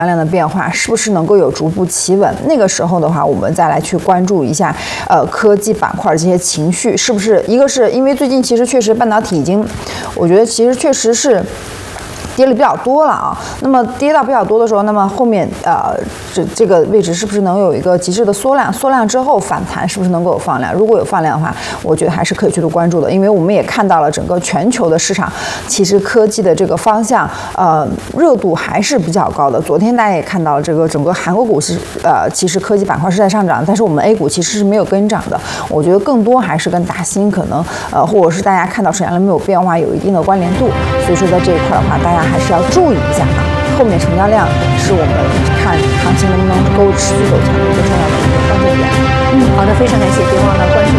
量的变化是不是能够有逐步企稳？那个时候的话，我们再来去关注一下，科技板块这些情绪是不是一个是因为最近其实确实半导体已经，我觉得其实确实是跌了比较多了啊。那么跌到比较多的时候，那么后面这个位置是不是能有一个极致的缩量？缩量之后反弹是不是能够有放量？如果有放量的话，我觉得还是可以去做关注的，因为我们也看到了整个全球的市场，其实科技的这个方向，热度还是比较高的。昨天大家也看到了，这个整个韩国股市，其实科技板块是在上涨，但是我们 A 股其实是没有跟涨的。我觉得更多还是跟大新可能，或者是大家看到成交量没有变化有一定的关联度。所以说在这一块的话，大家还是要注意一下啊。后面成交量是我们看行情能不能够持续走强的一个重要的一个关键点。 好的，非常感谢，别忘了关注。